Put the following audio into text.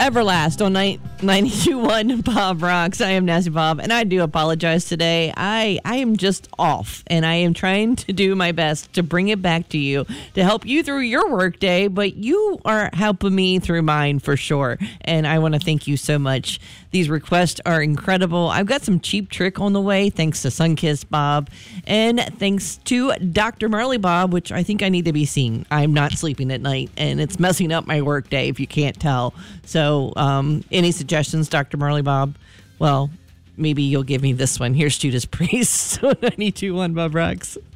Everlast on 92.1 Bob Rocks. I am Nasty Bob, and I do apologize today. I am just off, and I am trying to do my best to bring it back to you, to help you through your workday, but you are helping me through mine for sure, and I want to thank you so much. These requests are incredible. I've got some Cheap Trick on the way, thanks to Sunkissed Bob, and thanks to Dr. Marley Bob, which I think I need to be seen. I'm not sleeping at night, and it's messing up my workday if you can't tell. So, any suggestions, Dr. Marley Bob? Well, maybe you'll give me this one. Here's Judas Priest, 92.1 Bob Rocks.